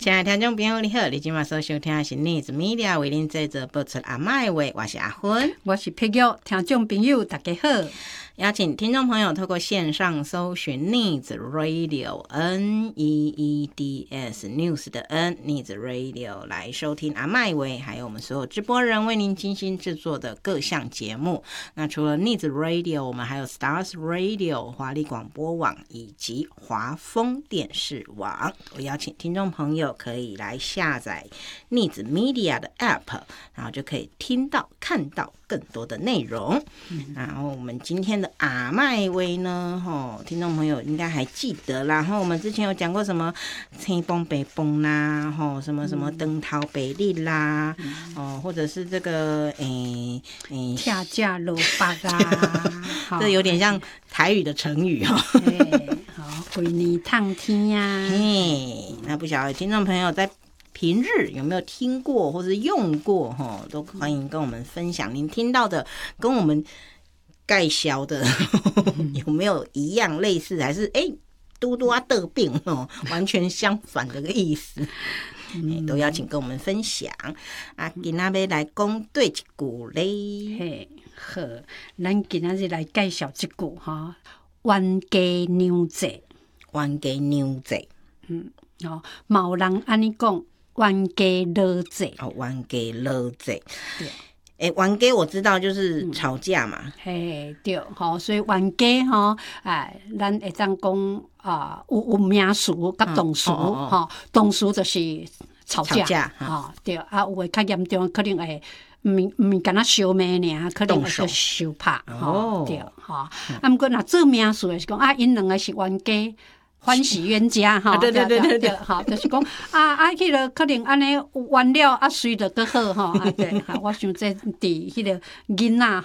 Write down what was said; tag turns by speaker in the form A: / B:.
A: 亲爱的听众朋友，你好！你今晚所收听的是Needs Media 为您制作播出阿嬷的话，我是阿芬，
B: 我是佩玉。听众朋友，大家好！
A: 邀请听众朋友透过线上搜寻 Needs Radio NEEDS News 的 N Needs Radio 来收听阿嬷的话，还有我们所有直播人为您精心制作的各项节目。那除了 Needs Radio， 我们还有 Stars Radio 华丽广播网以及华丰电视网。我邀请听众朋友可以来下载 Needs Media 的 App， 然后就可以听到看到更多的内容。然后我们今天的阿嬷话呢，听众朋友应该还记得啦。然后我们之前有讲过什么青崩北崩啦，什么什么灯桃北立啦，或者是这个
B: 跳架萝卜啊，
A: 这有点像台语的成语哦。
B: 好，鬼泥烫天呀。
A: 那不晓得听众朋友在平日有没有听过或是用过，都欢迎跟我们分享您听到的跟我们介绍的有没有一样类似，还是嘟嘟啊得病完全相反的个意思。都邀请跟我们分享啊！今仔要来讲对一句咧。
B: 好，咱今仔日来介绍一句哈，冤家娘济。
A: 冤家娘济，
B: 嘛有人安尼讲，冤家老济。
A: 冤家老济。冤家我知道就是吵架嘛。
B: 对，所以冤家咱会当讲有名词甲动词，动词就是吵架，对有诶较严重，可能会毋敢若相骂尔，可能会去相拍，对，毋过若做名词的是讲因两个是冤家。欢喜冤家
A: 对，
B: 就是讲迄个可能安尼完了，随着搁好对，我想这伫迄个囡仔